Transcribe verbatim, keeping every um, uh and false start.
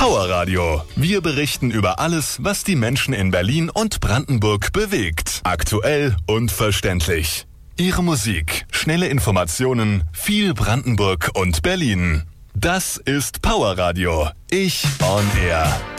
Power Radio. Wir berichten über alles, was die Menschen in Berlin und Brandenburg bewegt. Aktuell und verständlich. Ihre Musik, schnelle Informationen, viel Brandenburg und Berlin. Das ist Power Radio. Ich on Air.